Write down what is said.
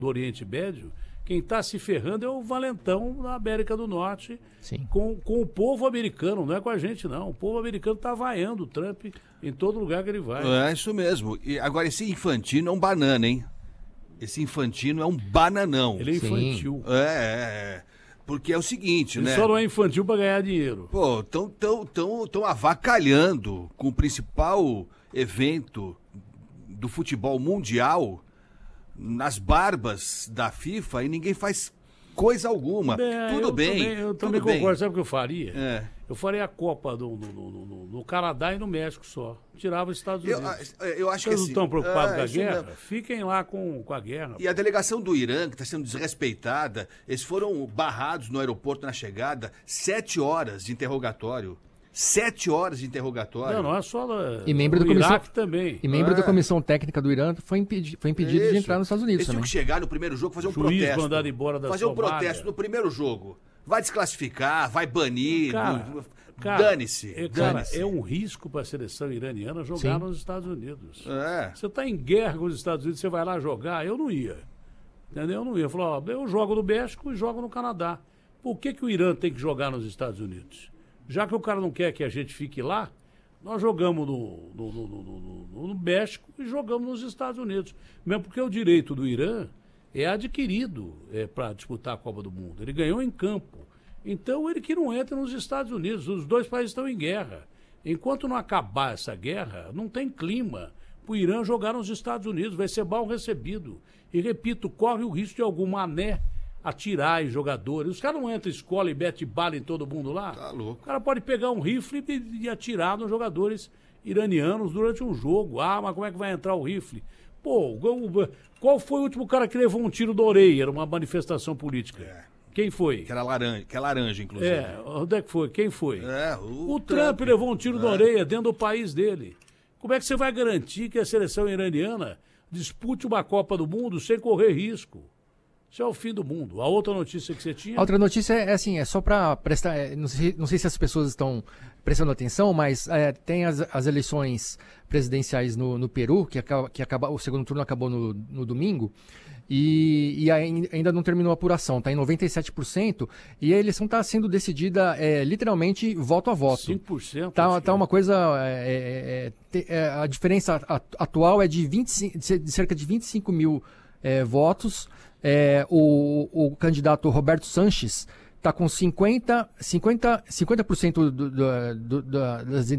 do Oriente Médio, quem está se ferrando é o valentão da América do Norte, com o povo americano, não é com a gente não. O povo americano está vaiando o Trump em todo lugar que ele vai. É isso mesmo. E agora, esse Infantino é um banana, hein? Esse Infantino é um bananão. Ele é infantil. Porque é o seguinte, ele né? Só não é infantil para ganhar dinheiro. Pô, tão avacalhando com o principal evento do futebol mundial nas barbas da FIFA e ninguém faz coisa alguma. Tudo bem. Eu também concordo. Sabe o que eu faria? Eu faria a Copa no Canadá e no México só. Tirava os Estados Unidos. Eu acho que não estão preocupados com a guerra? Mesmo. Fiquem lá com a guerra. E a delegação do Irã, que está sendo desrespeitada, eles foram barrados no aeroporto na chegada, 7 horas de interrogatório. 7 horas de interrogatório. Não é só e membro da comissão, Iraque também. E membro da comissão técnica do Irã foi impedido de entrar nos Estados Unidos. Eles tinham que chegar no primeiro jogo, fazer um protesto. Mandado embora da fazer um protesto no primeiro jogo. Vai desclassificar, vai banir. Dane-se. É um risco para a seleção iraniana jogar nos Estados Unidos. Você está em guerra com os Estados Unidos, você vai lá jogar? Eu não ia. Entendeu? Eu não ia. Eu falava, eu jogo no México e jogo no Canadá. Por que o Irã tem que jogar nos Estados Unidos? Já que o cara não quer que a gente fique lá, nós jogamos no México e jogamos nos Estados Unidos. Mesmo porque o direito do Irã é adquirido para disputar a Copa do Mundo. Ele ganhou em campo. Então ele que não entra nos Estados Unidos. Os dois países estão em guerra. Enquanto não acabar essa guerra, não tem clima para o Irã jogar nos Estados Unidos. Vai ser mal recebido. E repito, corre o risco de algum mané atirar em jogadores. Os caras não entram em escola e metem bala em todo mundo lá? Tá louco. O cara pode pegar um rifle e atirar nos jogadores iranianos durante um jogo. Ah, mas como é que vai entrar o rifle? Pô, qual foi o último cara que levou um tiro da orelha numa manifestação política? Quem foi? Que é laranja, inclusive. Onde é que foi? Quem foi? O Trump levou um tiro da orelha dentro do país dele. Como é que você vai garantir que a seleção iraniana dispute uma Copa do Mundo sem correr risco? Isso é o fim do mundo. A outra notícia que você tinha... A outra notícia é só para prestar... Não sei se as pessoas estão prestando atenção, mas tem as eleições presidenciais no Peru, que o segundo turno acabou no domingo, e ainda não terminou a apuração. Está em 97%, e a eleição está sendo decidida literalmente voto a voto. 5%. Tá uma coisa... a diferença atual é de cerca de 25 mil votos. O candidato Roberto Sanches está com 50% das